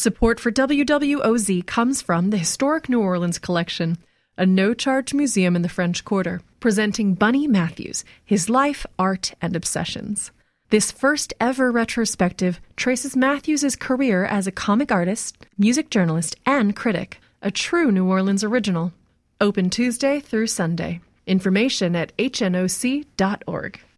Support for WWOZ comes from the Historic New Orleans Collection, a no-charge museum in the French Quarter, presenting Bunny Matthews, his life, art, and obsessions. This first ever retrospective traces Matthews' career as a comic artist, music journalist, and critic, a true New Orleans original. Open Tuesday through Sunday. Information at hnoc.org.